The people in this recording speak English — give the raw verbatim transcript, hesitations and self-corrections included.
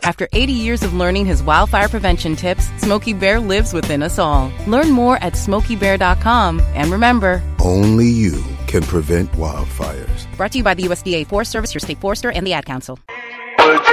After eighty years of learning his wildfire prevention tips, Smokey Bear lives within us all. Learn more at smokey bear dot com. And remember, only you can prevent wildfires. Brought to you by the U S D A Forest Service, your state forester, and the Ad Council. Would